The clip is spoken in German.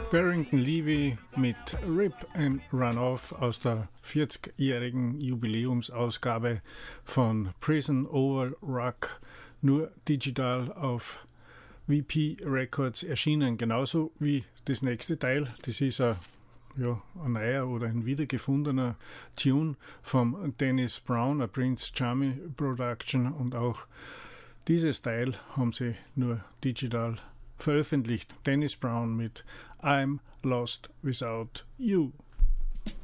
Barrington Levy mit Rip and Run Off aus der 40-jährigen Jubiläumsausgabe von Prison Oval Rock, nur digital auf VP Records erschienen, genauso wie das nächste Teil. Das ist ein neuer oder ein wiedergefundener Tune vom Dennis Brown, a Prince Charming Production, und auch dieses Teil haben sie nur digital veröffentlicht. Dennis Brown mit I'm Lost Without You.